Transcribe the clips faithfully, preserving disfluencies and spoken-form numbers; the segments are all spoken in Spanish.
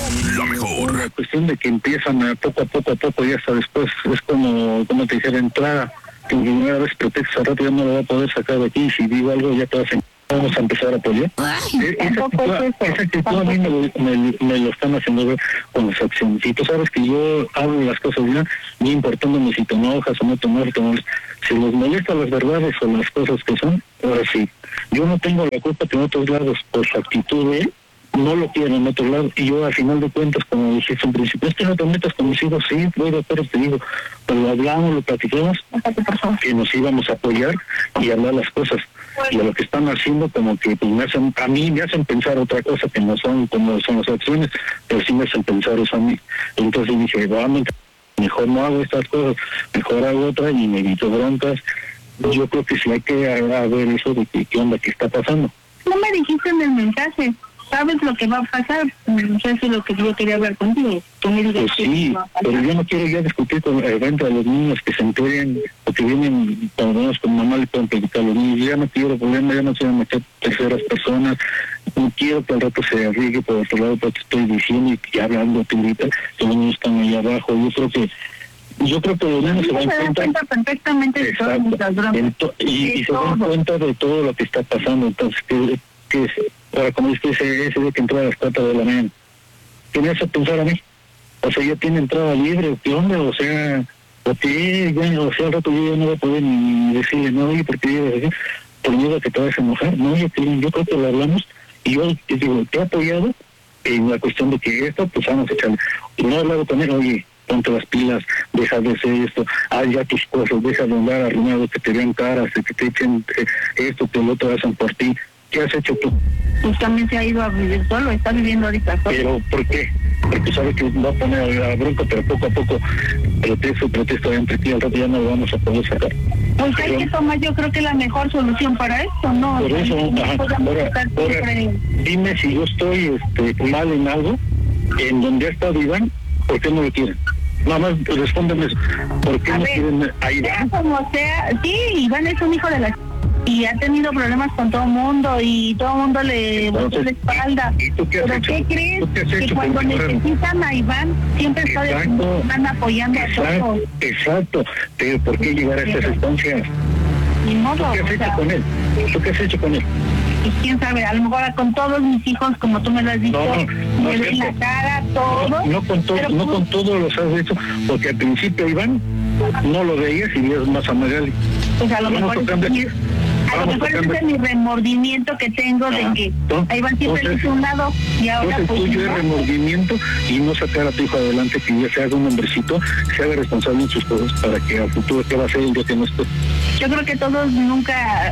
La mejor. La cuestión de que empiezan a poco a poco a poco y hasta después es como, como te dijera, entrada, que primera vez pretexto, al rato ya no lo va a poder sacar de aquí, si digo algo ya te vas a vamos a empezar a apoyar. Eh, esa, actitud, esa actitud a mí me, me, me lo están haciendo ver con las acciones. Y tú sabes que yo hablo las cosas ya, no importándome si te enojas o no te enojas, si les molesta las verdades o las cosas que son, ahora sí. Yo no tengo la culpa que en otros lados, por su actitud de él, no lo quiero en otro lado, y yo al final de cuentas, como dijiste en principio, es que no te metas con mis hijos, sí, voy de acuerdo, te digo, pero lo hablamos, lo platicamos, que nos íbamos a apoyar y hablar las cosas, y a lo que están haciendo como que pues, me hacen, a mí me hacen pensar otra cosa que no son como son las acciones, pero sí me hacen pensar eso a mí. Entonces dije, vamos, mejor no hago estas cosas, mejor hago otra y me evito broncas. Yo creo que sí hay que a, a ver eso de que, qué onda, qué está pasando. No me dijiste en el mensaje, ¿sabes lo que va a pasar? Eso es lo que yo quería hablar contigo. Tú me digas pues sí, pero yo no quiero ya discutir con el evento de los niños que se enteren o que vienen con con mamá le pueden platicar a los niños. Ya no quiero problemas, ya no quiero meter terceras personas. No quiero que al rato se arriesgue por otro lado, porque estoy diciendo y, y hablando ahorita que los niños están ahí abajo. Yo creo que yo creo que los niños se dan cuenta, cuenta perfectamente de todas las bromas. Y, y se dan cuenta de todo lo que está pasando. Entonces, que, que ahora como dice ese, ese de que entró a las cuatro de la mañana, ¿qué me hace pensar a mí? O sea, ya tiene entrada libre, ¿o qué onda? O sea, o que ya, o sea, al rato yo ya no voy a poder ni decirle, no, oye, porque yo decir, por miedo a que te vayas a enojar. No, yo, yo creo que lo hablamos, y yo te digo, te he apoyado en la cuestión de que esto, pues vamos a echarle. Y no he hablado con él, oye, ponte las pilas, deja de hacer esto, haz ya tus cosas, deja de andar arruinado, que te vean caras, que te echen eh, esto, que el otro hacen por ti. ¿Qué has hecho tú? Pues también se ha ido a vivir solo, está viviendo ahorita solo. ¿Pero por qué? Porque sabe que va a poner a la bronca, pero poco a poco, pretexto, pretexto entre ti, al rato ya no lo vamos a poder sacar. Pues pero, hay que tomar, yo creo que la mejor solución para esto, ¿no? Por eso, no ajá, ahora, ahora, dime si yo estoy este, mal en algo, en donde ha estado Iván, ¿por qué no lo quieren? Nada más respóndeme eso, ¿por qué a no ver, quieren a Iván? Sea como sea, sí, Iván es un hijo de la... y ha tenido problemas con todo el mundo y todo el mundo le botó la espalda. ¿Y tú qué has ¿Pero hecho? qué crees? ¿Tú qué has hecho que cuando necesitan a Iván siempre está exacto, están apoyando exacto, a todos. Exacto, pero ¿por qué llegar a estas instancias? Ni modo, ¿Tú qué has o hecho sea, con él? ¿Tú qué has hecho con él? Y quién sabe, a lo mejor con todos mis hijos, como tú me lo has dicho, no, no, me no ven la cara, todo. No, no con todo, no con todo los has hecho, porque al principio Iván no lo veías y veías más a Magali. Pues a lo Vamos mejor tocando, es, a lo mejor ese es mi remordimiento que tengo de que ahí van siempre entonces, a un lado y ahora entonces pues tuyo no. es remordimiento y no sacar a tu hijo adelante, que ya se haga un hombrecito, se haga responsable en sus cosas para que al futuro ¿qué va a hacer el día que no esté? Yo creo que todos nunca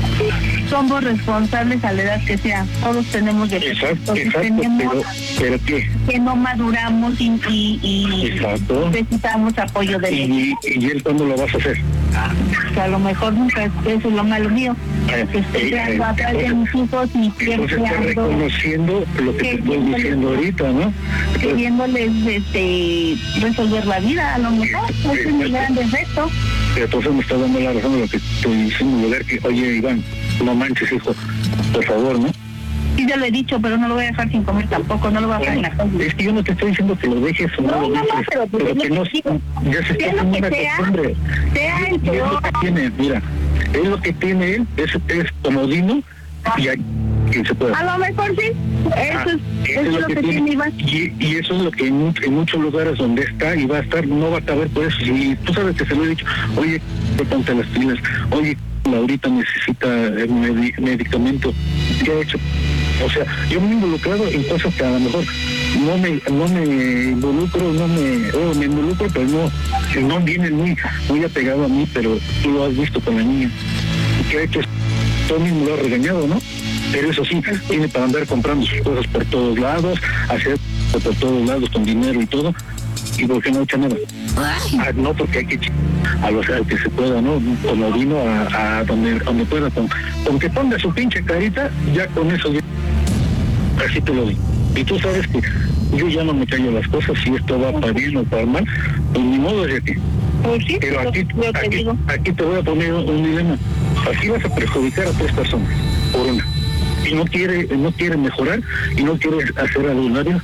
somos responsables a la edad que sea, todos tenemos defectos, exacto, exacto, tenemos pero, pero ¿qué? que no maduramos y, y, y exacto. necesitamos apoyo de él. ¿Y, y él cuándo lo vas a hacer? O sea, a lo mejor nunca, eso es lo malo mío, Eh, que estoy eh, creando eh, atrás de mis hijos y entonces está creando, reconociendo lo que te estoy diciendo ahorita, ¿no? Entonces, queriéndoles este, resolver la vida, a lo mejor, ese es mi gran defecto. entonces me está dando la razón de lo que estoy diciendo, de ver que, oye Iván, no manches hijo, por favor, ¿no? Sí, ya lo he dicho, pero no lo voy a dejar sin comer tampoco, no lo voy a dejar en la calle. Es que yo no te estoy diciendo que lo dejes o no, No, lo no, no, dejes, pero, pues, pero que no, digo, ya se está sea lo haciendo que una sea, costumbre. sea el Y es peor. lo que tiene, mira, es lo que tiene él, es, es comodino y hay quien se pueda. A lo mejor sí, eso, Ah, es, eso es lo que tiene Iván. Y, y eso es lo que en, en muchos lugares donde está y va a estar, no va a caber por eso. Y tú sabes que se lo he dicho, oye, ponte las pilas, oye, Laurita necesita el medi medicamento. ¿Qué ha hecho? O sea, yo me he involucrado en cosas que a lo mejor no me no me involucro, no me, oh, me involucro, pero no, no viene muy, muy apegado a mí, pero tú lo has visto con la niña. ¿Qué ha hecho? Todo mismo lo ha regañado, ¿no? Pero eso sí, tiene para andar comprando sus cosas por todos lados, hacer por todos lados con dinero y todo. ¿Y por qué no echa nada? Ah, no, porque hay que a los al que se pueda, ¿no? Como vino a, a donde, donde pueda, con, con que ponga su pinche carita, ya con eso, ya, así te lo digo. Y tú sabes que yo ya no me callo las cosas, si esto va para bien o para mal, pues ni modo de ti. Pues sí, pero aquí, lo, lo aquí, digo. aquí te voy a poner un, un dilema. Aquí vas a perjudicar a tres personas, por una. Y no quiere, no quiere mejorar y no quiere hacer algo nadie.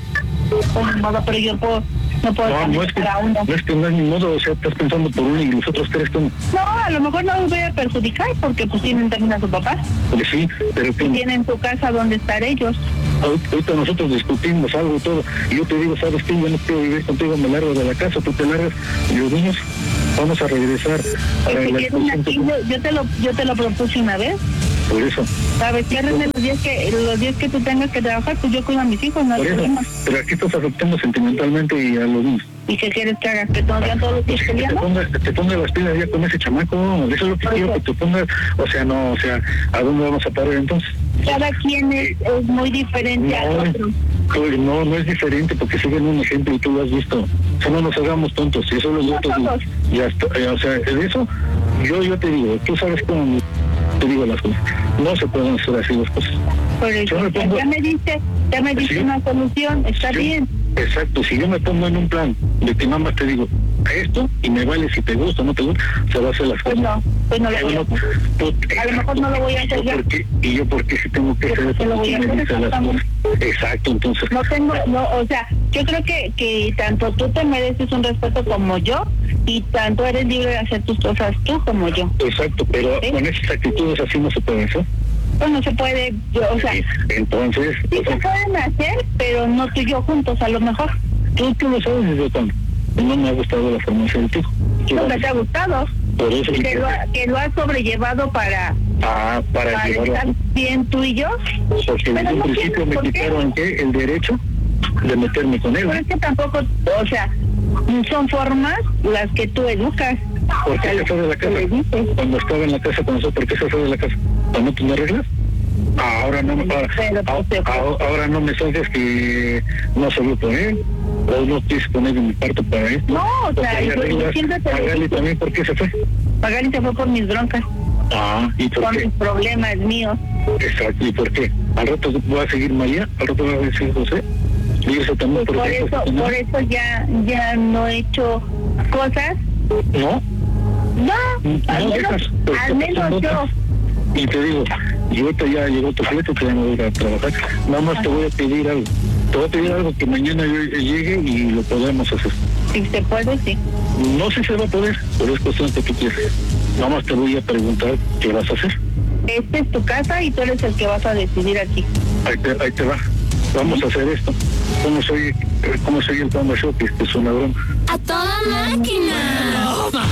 Pues ni modo, pero yo puedo, no puedo No, no es que, para uno. no es que no es ni modo, o sea, estás pensando por uno y los otros tres como. No, a lo mejor no los voy a perjudicar porque pues tienen también a su papá. Pues sí, pero que Tienen su casa donde estar ellos. ahorita nosotros discutimos algo y todo, y yo te digo, ¿sabes qué? Yo no quiero vivir contigo, me largo de la casa, tú te largas, y los niños vamos a regresar a Porque la quieren discusión aquí, que- yo, yo te lo yo te lo propuse una vez. Por eso, ¿Sabes qué, René? Los días que los días que tú tengas que trabajar, pues yo cuido a mis hijos, no hay por eso, problema. pero aquí estás afectando sentimentalmente y a los niños. ¿Y qué quieres que haga? ¿Que todos ya todos los días Que te peleamos? pongas, te pongas las pilas ya con ese chamaco, eso es lo que Por quiero eso. que te pongas, o sea, no, o sea, ¿a dónde vamos a parar entonces? Cada quien es, es muy diferente al No, otro. pues no, no es diferente porque siguen un ejemplo y tú lo has visto. O sea, no nos hagamos tontos, si eso lo No otros, todos. ya está, eh, o sea, de eso, yo, yo te digo, tú sabes cómo te digo las cosas, no se pueden hacer así las cosas. Por eso, Yo me ya, pongo- ya me diste, ya me diste Sí. una solución, está Yo- bien. Exacto, si yo me pongo en un plan de que nada más te digo esto y me vale si te gusta o no te gusta, se va a hacer las Pues cosas. no, pues no lo voy a Yo no- hacer. tú- A lo mejor no lo voy a hacer ¿Y yo ya. por qué? ¿Y yo por qué si tengo que Yo hacer porque eso? lo voy a Tú me hacer, dices las exactamente. cosas. Exacto, entonces. No tengo, no, o sea, yo creo que, que tanto tú te mereces un respeto como yo y tanto eres libre de hacer tus cosas tú como yo. Exacto, pero ¿Sí? con esas actitudes así no se puede hacer. Pues no se puede, yo, o sea, Sí, entonces, sí o sea, se pueden hacer, pero no tú y yo juntos, a lo mejor. tú, tú lo sabes desde cuándo. No me ha gustado la forma de ser tú. Nunca te ha gustado. Por eso Que lo, ha- que lo has sobrellevado para, Ah, para, para llevarlo estar así. bien tú y yo. Porque Pero desde un no principio tienes me por qué. quitaron ¿qué? El derecho de meterme con él. Pero es que tampoco, o sea, son formas las que tú educas. ¿Por qué se fue de la casa? Le dices. Cuando estaba en la casa con nosotros, ¿por qué se fue de la casa? ¿Para no tener reglas? Ah, ahora no, ahora, Pero, ah, pues, ah, ahora no me salgas que no se por él, o no quieres poner de mi parte para esto. No, o sea, Porque hay yo- yo reglas. siempre te A Gali dije. también, ¿por qué se fue? Magali se fue por mis broncas, Ah, ¿y por con qué? mis problemas míos. Exacto, ¿y por qué? Al rato va a seguir María, al rato va a decir José, y eso también, Pues por por ejemplo, eso, ¿no? por eso ya, ya no he hecho cosas. ¿No? No, No al menos, dejas, pues, al te menos pasan yo. notas. Y te digo, y ahorita ya llegó tu flete, que ya no voy a ir a trabajar. Nada más te voy a pedir algo. Te voy a pedir algo que mañana yo llegue y lo podemos hacer. Si se puede, sí. No sé si se va a poder, pero es cuestión que tú quieres. Nada más te voy a preguntar qué vas a hacer. Esta es tu casa y tú eres el que vas a decidir aquí. Ahí te, ahí te va. Vamos a hacer esto. ¿Cómo soy, cómo soy el Panda Show? Que esto es una broma. ¡A toda máquina!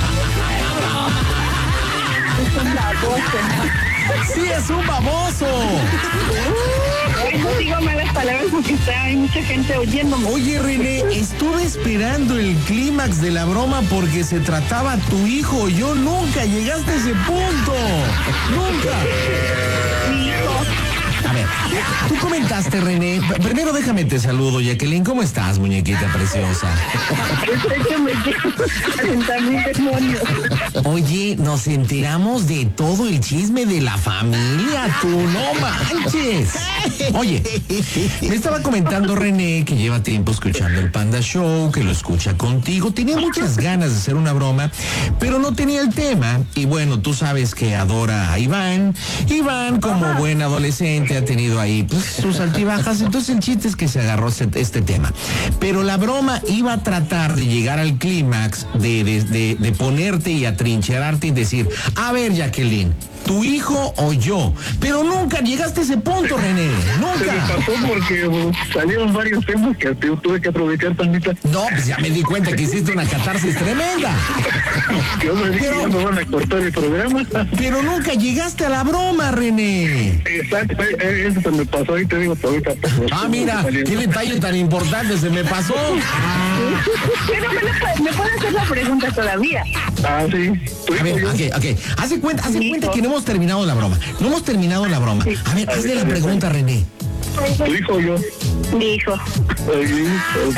Es un baboso. ¡Sí, es un baboso! Ay, no digo malas palabras porque está, hay mucha gente oyéndome. Oye, René, estuve esperando el clímax de la broma porque se trataba tu hijo. Yo nunca llegaste a ese punto. Nunca. Mi hijo. A ver, tú comentaste, René. P- Primero déjame te saludo, Jacqueline. ¿Cómo estás, muñequita preciosa? Es que me quiero presentar mis demonios. Oye, nos enteramos de todo el chisme de la familia, tú no manches. Oye, me estaba comentando René que lleva tiempo escuchando el Panda Show, que lo escucha contigo. Tenía muchas ganas de hacer una broma, pero no tenía el tema. Y bueno, tú sabes que adora a Iván. Iván, como buen adolescente, ha tenido ahí pues, sus altibajas. Entonces el chiste es que se agarró este, este tema. Pero la broma iba a tratar de llegar al clímax, de, de, de, de ponerte y atrincherarte y decir, a ver, Jacqueline, ¿tu hijo o yo? Pero nunca llegaste a ese punto, René. Se me Nunca. pasó porque uh, salieron varios temas que tu- tuve que aprovechar, Pandita. No, pues ya me di cuenta que hiciste una catarsis tremenda. Yo me dije, Pero- ya me van a cortar el programa. Pero nunca llegaste a la broma, René. Exacto, eh, eh, eso se me pasó y te digo, ahorita. pues, Ah, mira, saliendo. qué detalle tan importante se me pasó. Pero me, lo- me puede hacer la pregunta todavía. Ah, sí. Tu A hijo, ver, yo. ok, ok. Hace cuenta, hace Mi cuenta hijo. que no hemos terminado la broma. No hemos terminado la broma. A ver, hazle la pregunta, René. Tu hijo, yo. Mi hijo. Oye,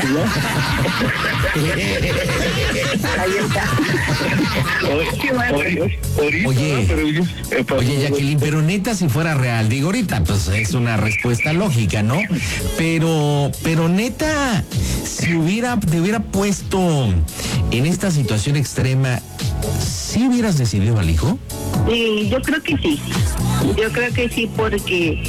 Ahí está. Qué bueno. Oye, Oye, Jacqueline, pero neta, si fuera real, digo ahorita, pues es una respuesta lógica, ¿no? Pero, pero neta, si hubiera, te hubiera puesto en esta situación extrema, ¿sí hubieras decidido al hijo? Sí, yo creo que sí. Yo creo que sí, porque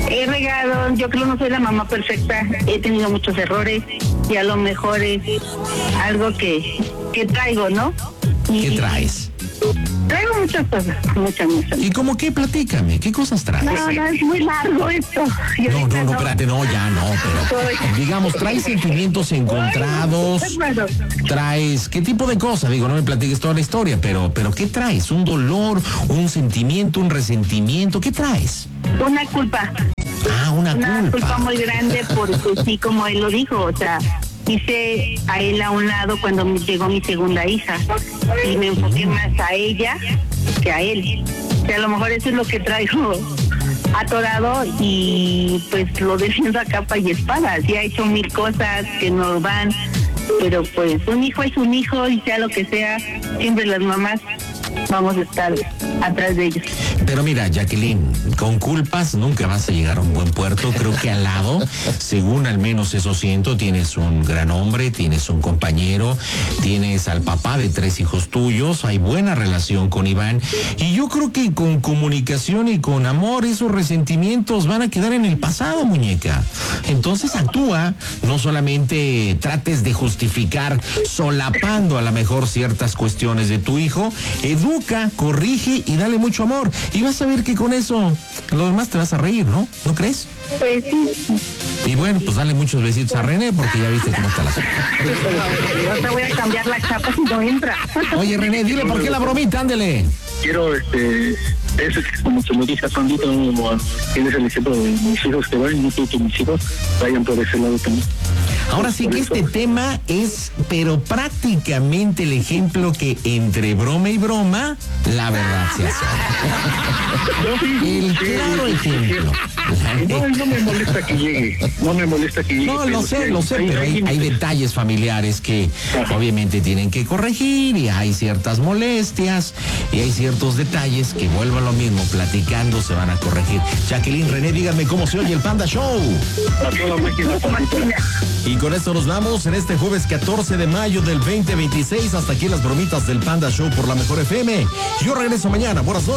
He regado, yo creo no soy la mamá perfecta, he tenido muchos errores y a lo mejor es algo que, que traigo, ¿no? Y ¿Qué traes? Traigo muchas cosas, muchas, muchas. ¿Y cómo qué? Platícame, ¿qué cosas traes? No, no, es muy largo esto. Yo No, no, no, no. espérate, no, ya no, pero digamos, traes sentimientos encontrados, traes, ¿qué tipo de cosas? Digo, no me platiques toda la historia, pero, pero ¿qué traes? ¿Un dolor, un sentimiento, un resentimiento? ¿Qué traes? Una culpa. Ah, una, Una culpa. culpa muy grande porque sí, como él lo dijo, o sea, hice a él a un lado cuando me llegó mi segunda hija y me enfoqué más a ella que a él. O sea, a lo mejor eso es lo que traigo atorado y pues lo defiendo a capa y espada. Sí ha hecho mil cosas que no van, pero pues un hijo es un hijo y sea lo que sea, siempre las mamás vamos a estar atrás de ellos. Pero mira, Jacqueline, con culpas nunca vas a llegar a un buen puerto. Creo que al lado, según al menos eso siento, tienes un gran hombre, tienes un compañero, tienes al papá de tres hijos tuyos, hay buena relación con Iván. Y yo creo que con comunicación y con amor, esos resentimientos van a quedar en el pasado, muñeca. Entonces actúa, no solamente trates de justificar solapando a lo mejor ciertas cuestiones de tu hijo, educa, corrige y dale mucho amor. Y vas a ver que con eso, lo demás te vas a reír, ¿no? ¿No crees? Pues sí. Y bueno, pues dale muchos besitos a René porque ya viste cómo está la cosa. No te voy a cambiar la chapa si no entra. Oye, René, dile por qué la bromita, ándele. Quiero, este, eso que como se lo dije a Pandito, tienes el ejemplo de mis hijos que vayan, yo quiero que mis hijos vayan por ese lado también. Ahora sí que este tema es, pero prácticamente el ejemplo que entre broma y broma, la verdad se hace. El claro ejemplo. No, no me molesta que llegue, no me molesta que llegue. No, lo sé, lo sé, pero hay, hay detalles familiares que obviamente tienen que corregir y hay ciertas molestias y hay ciertos detalles que vuelvo a lo mismo, platicando se van a corregir. Jacqueline, René, díganme cómo se oye el Panda Show. A toda máquina, Pandita. Y con esto nos vamos en este jueves catorce de mayo del veinte veintiséis. Hasta aquí las bromitas del Panda Show por la Mejor F M. Yo regreso mañana. Buenas noches.